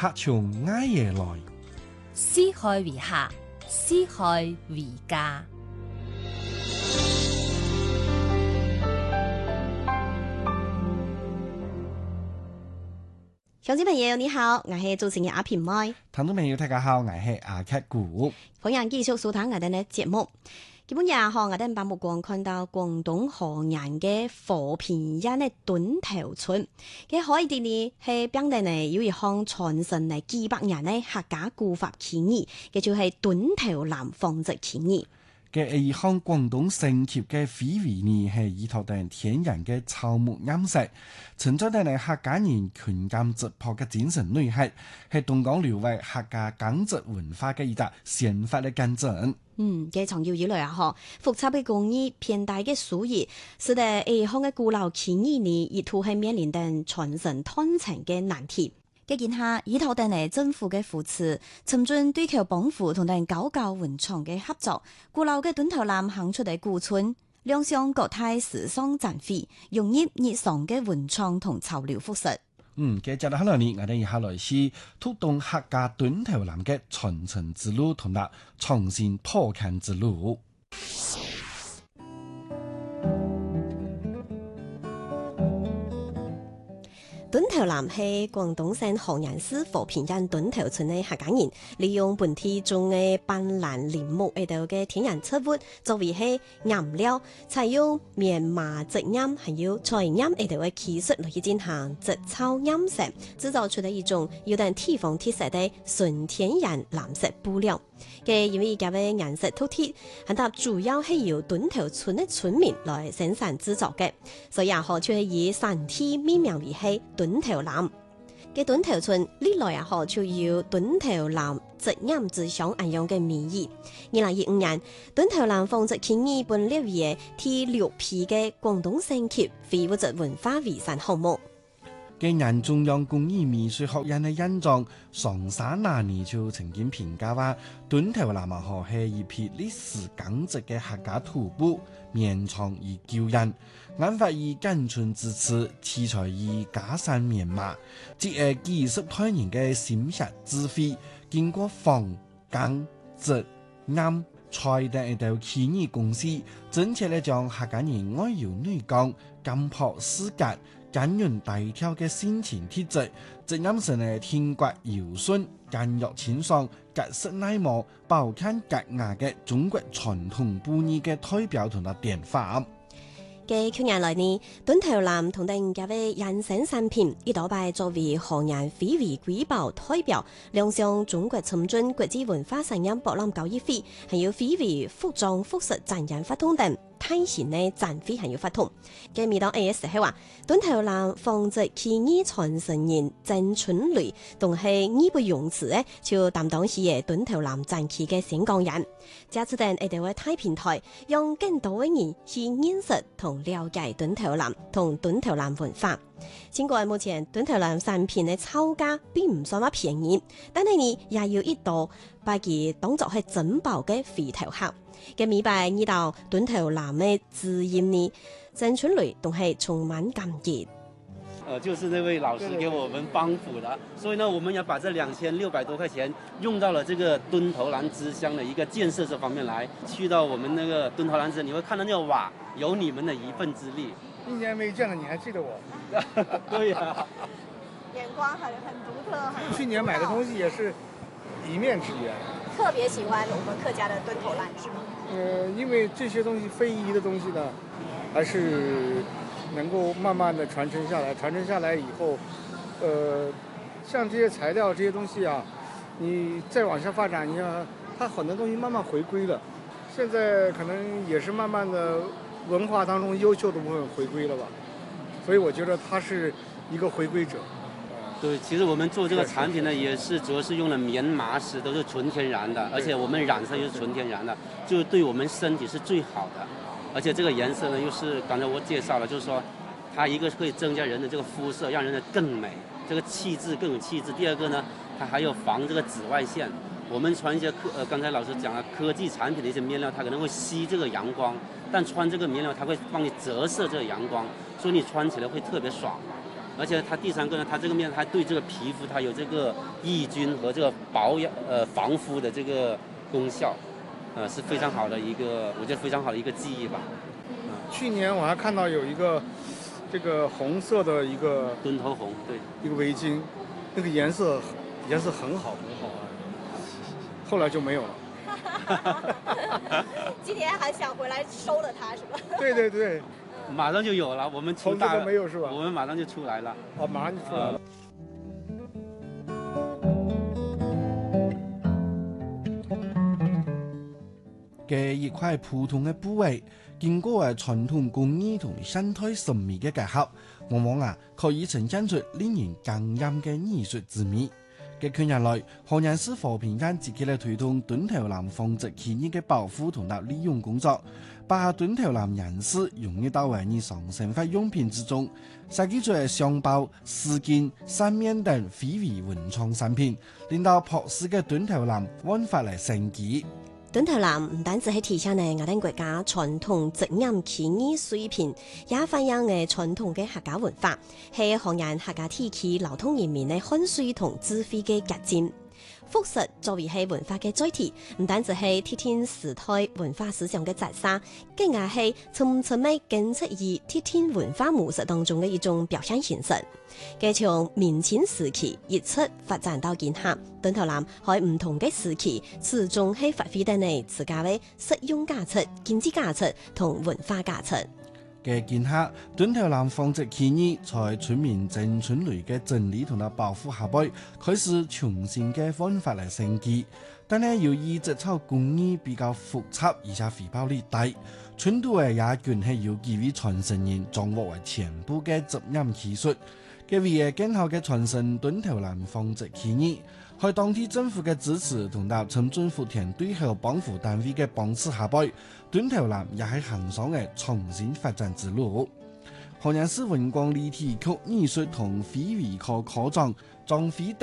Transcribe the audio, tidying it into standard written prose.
客從埃耶來。 施害為客，施害為家。 鄉親朋友你好，我係主持人阿平妹。 聽眾朋友大家好，我係阿克古。 歡迎繼續收聽我哋嘅節目。基本上我哋把目光看到廣東河源嘅和平縣嘅墩頭村嘅海地呢，係當地呢有一項傳承嚟幾百年嘅客家古法起義，嘅就係墩頭南放殖起義。 嘅一項廣東升級嘅非遺呢，係依託定天然嘅草木飲食，存在定係客家人群間質樸嘅精神內核，係東江流域客家耕植文化嘅一個先發嘅見證。 嘅從要以來啊，嗬，複雜嘅工藝、偏大嘅手藝，使得一項嘅古老起義呢，亦都係面臨定傳承傳承嘅難題。嘅見下，依託定係政府嘅扶持，尋進對口幫扶同定搞教文創嘅合作，古老嘅墩頭南行出嚟古村，亮相國泰時尚展飛，融入日常嘅文創同潮流服飾。 接住落嚟呢，我哋以下來是推動客家墩頭南嘅傳承之路同埋創新破圈之路。 墩頭南係廣東省河源市和平縣墩頭村嘅客家人，利用本地種嘅斑蘭林木喺度嘅天然植物作為係顏料，採用棉麻織染還有裁染喺度嘅技術嚟進行織草染色，製造出嚟一種有點地方特色嘅純天然藍色布料。嘅因為依家嘅顏色突出，很多主要係由墩頭村嘅村民來生產製作嘅，所以也可就係以山體命名為係墩頭南。嘅墩頭村歷來也可就有墩頭南織染之鄉一樣嘅名義。2015年，墩頭南放殖起義本列為第6批嘅廣東省級非物質文化遺產項目。 嘅人中央工藝美術學院嘅院長上山那年就曾經評價話，墩頭南河係一批歷史耿直嘅客家土布，綿長而驕人，眼法以根寸之詞，題材以家山棉麻，即係幾十代人嘅心血智慧，經過紡耕織染裁定一道起義公司，真切咧將客家人愛搖女鋼、金箔絲格、堅韌大條嘅先前體質，織染成嘅天骨柔順、筋肉清爽、結實耐磨、薄襟夾牙嘅中國傳統布藝嘅代表同埋典範。 嘅去年來呢，墩頭南同定嘅人生產品一道拜作為河源非遺瑰寶代表，亮相中國參進國際文化產業博覽交易會，還有非遺服裝服飾展覽活動等大型嘅展會還有活動。嘅每當 A.S. 係話，墩頭南放殖起義傳承人鄭春雷，同係義不容辭咧，就擔當起嘅墩頭南展期嘅先講人。這次等喺度嘅大平台，讓更多嘅人去認識同了解墩頭南同墩頭南文化。儘管目前墩頭南產品嘅造價並唔算話便宜，但係呢也要一度把佢當作係珍寶嘅回頭客。嘅米拜呢道墩頭南嘅滋陰呢，鄭春雷都係充滿感激。 就是那位老師給我們幫扶的，所以呢，我們要把這2600多塊錢用到了這個墩頭南支鄉的一個建設這方面來。去到我們那個墩頭南支，你會看到那個瓦有你們的一份之力。 1年沒見了，你還記得我？ 對呀， 眼光很獨特。 去年買的東西也是一面之緣。 特別喜歡我們客家的墩頭南，是嗎？ 因為這些東西非遺的東西呢，還是能夠慢慢的傳承下來。傳承下來以後，像這些材料這些東西啊，你再往下發展，你看它很多東西慢慢回歸了。現在可能也是慢慢的文化當中優秀的部分回歸了吧。所以我覺得它是一個回歸者。 對，其實我們做這個產品呢，也是主要是用了棉麻絲，都是純天然的，而且我們染色又是純天然的，就是對我們身體是最好的。而且這個顏色呢，又是剛才我介紹了，就是說它一個可以增加人的這個膚色，讓人的更美，這個氣質更有氣質。第二個呢，它還有防這個紫外線。我們穿一些剛才老師講了科技產品的一些面料，它可能會吸這個陽光，但穿這個面料它會幫你折射這個陽光，所以你穿起來會特別爽。 而且它第三个呢，它这个面它对这个皮肤它有这个抑菌和这个保养防肤的这个功效，是非常好的一个，我觉得非常好的一个技艺吧。 去年我还看到有一个这个红色的一个墩头红，对， 一个围巾，那个颜色很好很好啊，后来就没有了。 今年还想回来收了它是吧？ 对对对， 马上就有了，我们出大没有是吧？ 我们马上就出来了。 哦，马上就出来了。 嘅一塊普通嘅布藝，經過傳統工藝同現代審美嘅結合，往往可以呈現出令人驚豔嘅藝術之美。嘅近日來，河南市和平縣積極嚟推動墩頭南紡織企業嘅保護同埋利用工作，把墩頭南人士融入到日常生活用品之中，設計出箱包、絲巾、扇面等非遺文創產品，令到樸實嘅墩頭南煥發嚟生機。 墩頭南唔單止係體現我哋國家傳統職業企業水平，也反映嘅傳統嘅客家文化，係河南客家地區流通人民嘅汗水同智慧嘅結晶。服飾作為係文化嘅載體，唔單止係貼天時代文化思想嘅雜沙，更加係沉迷根植於貼天文化模式當中嘅一種表現形式。嘅從明清時期一直發展到今下，墩頭南喺唔同嘅時期，始終係發揮得你自家嘅實用價值、經濟價值同文化價值。 嘅見下，墩頭南紡織企業在村民鄭春雷嘅整理同埋保護下邊，開始重新嘅方法嚟生機。但係由於製造工藝比較複雜，而且回報率低，村度嘅也權係要幾位傳承人掌握為全部嘅職業技術。嘅為更好嘅傳承墩頭南紡織企業，喺當地政府嘅支持同埋村政府團隊和幫扶單位嘅幫持下邊，墩頭南也係行上嘅重新發展之路。河南市文光立體藝術同非遺科科長張飛